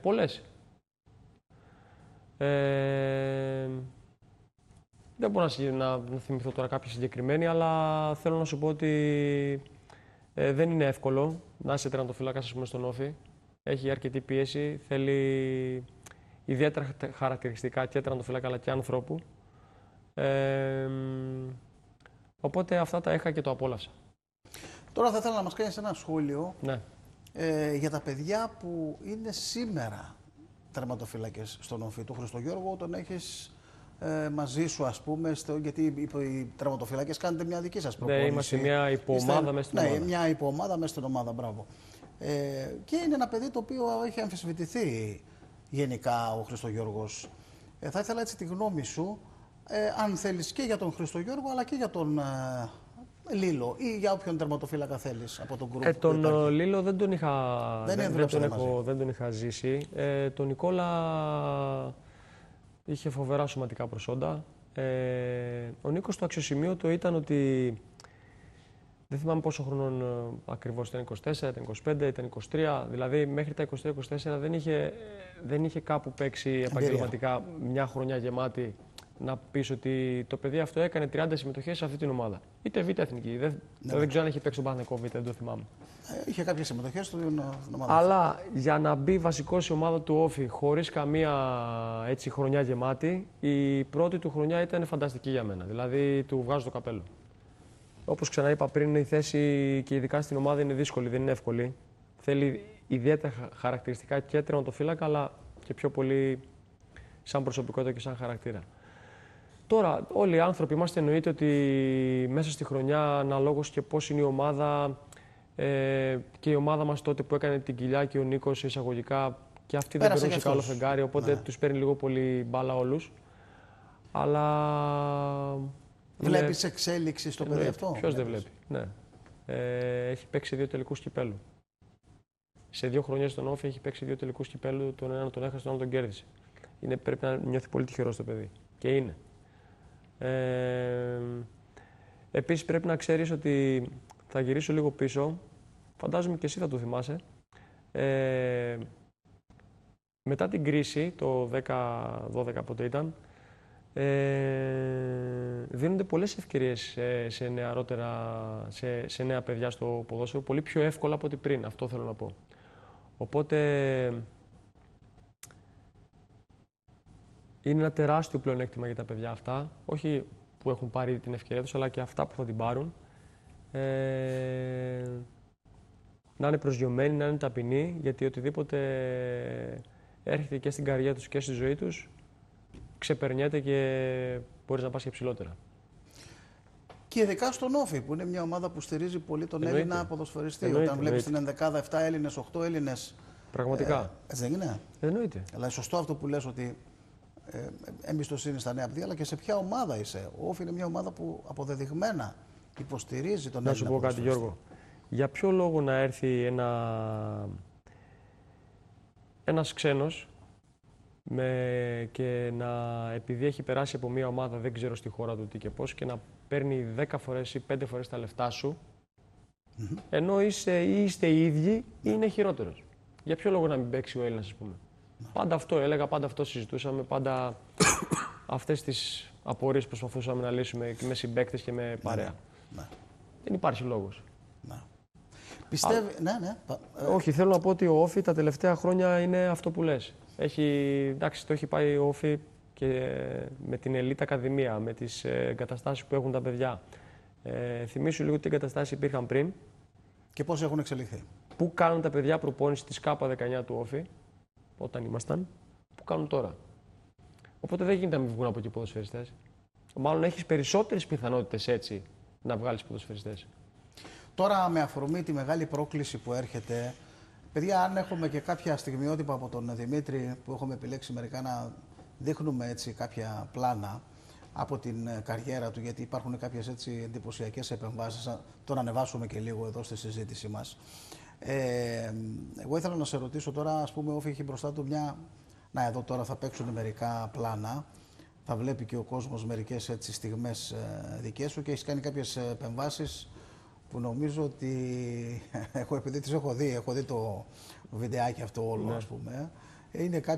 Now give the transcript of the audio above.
Πολλές. Δεν μπορώ να θυμηθώ τώρα κάποια συγκεκριμένη, αλλά θέλω να σου πω ότι δεν είναι εύκολο να είσαι τερματοφύλακας, ας πούμε, στον Όφη. Έχει αρκετή πίεση, θέλει ιδιαίτερα χαρακτηριστικά και τερματοφύλακα αλλά και ανθρώπου. Οπότε αυτά τα είχα και το απόλαυσα. Τώρα θα ήθελα να μας κάνεις ένα σχόλιο Ναι. για τα παιδιά που είναι σήμερα τερματοφύλακες στον Όφη. Του Χριστογιώργου τον έχεις μαζί σου, ας πούμε, γιατί οι τερματοφύλακες κάνετε μια δική σας προπόνηση. Ναι, είμαστε μια υποομάδα μέσα στην ομάδα. Ναι, μια υποομάδα μέσα στην ομάδα, μπράβο. Και είναι ένα παιδί το οποίο έχει αμφισβητηθεί γενικά ο Χριστογιώργος. Θα ήθελα έτσι τη γνώμη σου, αν θέλεις, και για τον Χριστογιώργο αλλά και για τον Λίλο ή για όποιον τερματοφύλακα θέλεις από τον γκρουπ. Τον Λίλο δεν τον είχα, δεν τον είχα ζήσει. Τον Νικόλα είχε φοβερά σωματικά προσόντα. Ο Νίκος το αξιοσημείωτο ήταν ότι δεν θυμάμαι πόσο χρονών ακριβώς ήταν, 24, ήταν 25, ήταν 23. Δηλαδή μέχρι τα 23-24 δεν είχε κάπου παίξει επαγγελματικά μια χρονιά γεμάτη να πεις ότι το παιδί αυτό έκανε 30 συμμετοχές σε αυτή την ομάδα. Είτε Β' Εθνική. Δεν ξέρω αν έχει παίξει τον Παναθηναϊκό Β', δεν το θυμάμαι. Είχε κάποιες συμμετοχές στην ομάδα. Αλλά για να μπει βασικός η ομάδα του Όφη χωρίς καμία έτσι χρονιά γεμάτη, η πρώτη του χρονιά ήταν φανταστική για μένα. Δηλαδή του βγάζω το καπέλο. Όπως ξαναείπα πριν, η θέση και ειδικά στην ομάδα είναι δύσκολη, δεν είναι εύκολη. Θέλει ιδιαίτερα χαρακτηριστικά και τερματοφύλακα, αλλά και πιο πολύ σαν προσωπικότητα και σαν χαρακτήρα. Τώρα, όλοι οι άνθρωποι είμαστε, εννοείται ότι μέσα στη χρονιά, αναλόγως και πώς είναι η ομάδα, και η ομάδα μας τότε που έκανε την κοιλιά και ο Νίκος εισαγωγικά, και αυτοί δεν παίρνουν σε καλό φεγγάρι, οπότε τους παίρνει λίγο πολύ μπάλα όλους. Αλλά... Βλέπεις εξέλιξη στο παιδί αυτό? Ποιος δεν βλέπει, ναι. Έχει παίξει 2 τελικούς κυπέλου. Σε 2 χρονιές στον Όφη έχει παίξει 2 τελικούς κυπέλου, τον έναν τον έχασε, τον άλλον τον κέρδισε. Πρέπει να νιώθει πολύ τυχερό το παιδί. Και είναι. Επίσης πρέπει να ξέρεις ότι θα γυρίσω λίγο πίσω, φαντάζομαι και εσύ θα το θυμάσαι. Μετά την κρίση, το 10-12 πότε ήταν, δίνονται πολλές ευκαιρίες σε νέα παιδιά στο ποδόσφαιρο, πολύ πιο εύκολα από ό,τι πριν, αυτό θέλω να πω. Οπότε είναι ένα τεράστιο πλεονέκτημα για τα παιδιά αυτά, όχι που έχουν πάρει την ευκαιρία τους, αλλά και αυτά που θα την πάρουν. Να είναι προσγειωμένοι, να είναι ταπεινοί, γιατί οτιδήποτε έρχεται και στην καριέρα τους και στη ζωή τους, ξεπερνιέται και μπορείς να πας και ψηλότερα. Και ειδικά στον Όφη, που είναι μια ομάδα που στηρίζει πολύ τον Έλληνα ποδοσφαιριστή. Όταν βλέπεις την ενδεκάδα 7 Έλληνες, 8 Έλληνες. Πραγματικά. Έτσι δεν είναι? Εννοείται. Αλλά σωστό αυτό που λες, ότι εμπιστοσύνη στα νέα παιδιά, αλλά και σε ποια ομάδα είσαι. Ο Όφη είναι μια ομάδα που αποδεδειγμένα υποστηρίζει τον Έλληνα. Να σου πω κάτι, Γιώργο. Για ποιο λόγο να έρθει ένας ξένος και επειδή έχει περάσει από μια ομάδα, δεν ξέρω στη χώρα του τι και πώς, και να παίρνει 10 φορές ή 5 φορές τα λεφτά σου, ενώ είστε οι ίδιοι ή είναι χειρότερος. Για ποιο λόγο να μην παίξει ο Έλληνας, ας πούμε. Πάντα αυτό έλεγα, πάντα αυτό συζητούσαμε, πάντα αυτές τις απορίες προσπαθούσαμε να λύσουμε και με συμπαίκτες και με παρέα. Δεν υπάρχει λόγος. Πιστεύει... Όχι, θέλω να πω ότι ο Όφη τα τελευταία χρόνια είναι αυτό που λες. Εντάξει, το έχει πάει ο Όφη και με την Ελίτ Ακαδημία, με τις εγκαταστάσεις που έχουν τα παιδιά. Θυμήσου λίγο τι εγκαταστάσεις υπήρχαν πριν. Και πώς έχουν εξελιχθεί. Πού κάνουν τα παιδιά προπόνηση της ΚΑΠΑ 19 του Όφη, όταν ήμασταν, πού κάνουν τώρα. Οπότε δεν γίνεται να μην βγουν από εκεί ποδοσφαιριστές. Μάλλον έχεις περισσότερες πιθανότητες έτσι να βγάλεις ποδοσφαιριστές. Τώρα, με αφορμή τη μεγάλη πρόκληση που έρχεται, παιδιά, αν έχουμε και κάποια στιγμιότυπα από τον Δημήτρη που έχουμε επιλέξει μερικά να δείχνουμε έτσι κάποια πλάνα από την καριέρα του, γιατί υπάρχουν κάποιες έτσι εντυπωσιακές επεμβάσεις, να τον ανεβάσουμε και λίγο εδώ στη συζήτησή μας. Εγώ ήθελα να σε ρωτήσω τώρα, ας πούμε, Όφη έχει μπροστά του μια... Να, εδώ τώρα θα παίξουν μερικά πλάνα, θα βλέπει και ο κόσμος μερικές έτσι στιγμές δικές σου και έχεις κάνει κάποιες επεμβάσεις που νομίζω ότι, επειδή τις έχω δει το βιντεάκι αυτό όλο, ας πούμε, είναι κάτι